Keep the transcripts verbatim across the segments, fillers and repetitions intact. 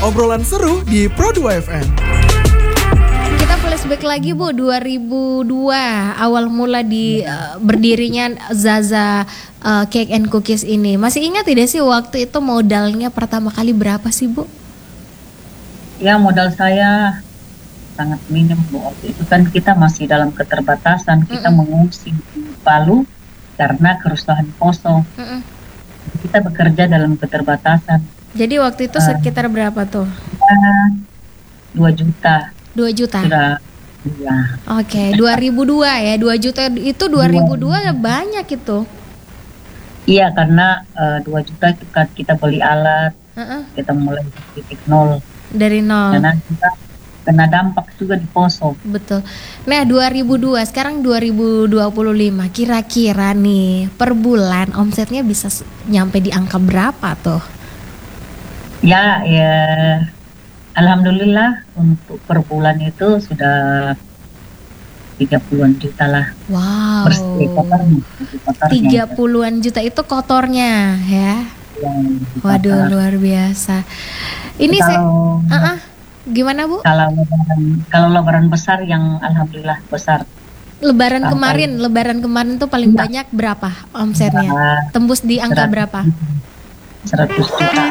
obrolan seru di Pro dua F M. Kita flashback lagi Bu, dua ribu dua awal mula di uh, berdirinya Zaza uh, Cake and Cookies ini. Masih ingat tidak sih waktu itu modalnya pertama kali berapa sih Bu? Ya, modal saya sangat minim Bu. Waktu itu kan kita masih dalam keterbatasan, kita Mm-mm. mengungsi di Palu karena kerusuhan Poso. Mm-mm. Kita bekerja dalam keterbatasan. Jadi waktu itu sekitar uh, berapa tuh? dua juta. dua juta? Sudah, ya. Oke, okay, dua ribu dua ya, dua juta itu dua ribu dua banyak itu. Iya, karena uh, dua juta kita, kita beli alat, uh-uh. kita mulai dari titik nol. Dari nol. Karena kita kena dampak juga di Poso. Betul. Nah, dua ribu dua, sekarang dua ribu dua puluh lima, kira-kira nih per bulan omsetnya bisa nyampe di angka berapa tuh? Ya, ya, alhamdulillah untuk per bulan itu sudah tiga puluhan juta lah. Wow. Bersih kotornya. tiga puluhan juta itu kotornya ya. Ya Waduh, kotor. Luar biasa. Ini kalau, saya, uh-uh, gimana Bu? Kalau lebaran, kalau lebaran besar yang alhamdulillah besar. Lebaran Sampai. kemarin, lebaran kemarin tuh paling ya. banyak berapa omsetnya? Ya. Tembus di angka seratus, berapa? seratus juta.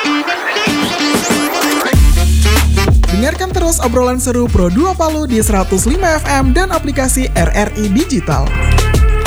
Dengarkan terus obrolan seru Pro dua Palu di seratus lima F M dan aplikasi R R I Digital.